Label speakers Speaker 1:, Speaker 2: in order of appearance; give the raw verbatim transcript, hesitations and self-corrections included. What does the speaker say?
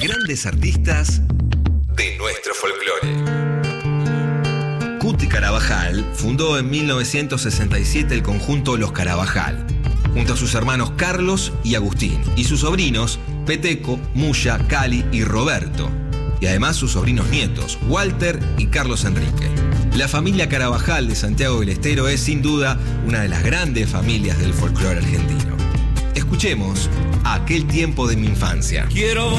Speaker 1: Grandes artistas de nuestro folclore. Cuti Carabajal fundó en mil novecientos sesenta y siete el conjunto Los Carabajal, junto a sus hermanos Carlos y Agustín, y sus sobrinos Peteco, Muya, Cali y Roberto, y además sus sobrinos nietos, Walter y Carlos Enrique. La familia Carabajal de Santiago del Estero es sin duda una de las grandes familias del folclore argentino. Escuchemos Aquel tiempo de mi infancia.
Speaker 2: Quiero